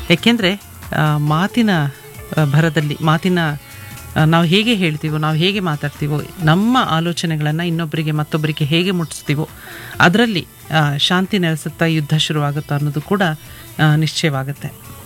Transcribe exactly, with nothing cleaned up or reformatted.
ಏಕೆಂದರೆ ಮಾತಿನ ಆ, ಭರದಲ್ಲಿ ಮಾತಿನ ಆ, ನಾವು ಹೇಗೆ ಹೇಳ್ತೀವೋ ನಾವು ಹೇಗೆ ಮಾತಾಡ್ತೀವೋ ನಮ್ಮ ಆಲೋಚನೆಗಳನ್ನು ಇನ್ನೊಬ್ಬರಿಗೆ ಮತ್ತೊಬ್ಬರಿಗೆ ಹೇಗೆ ಮುಟ್ಟಿಸ್ತೀವೋ ಅದರಲ್ಲಿ ಆ, ಶಾಂತಿ ನೆಲೆಸುತ್ತಾ ಯುದ್ಧ ಶುರುವಾಗುತ್ತಾ ಅನ್ನೋದು ಕೂಡ ಆ, ನಿಶ್ಚಯವಾಗುತ್ತೆ.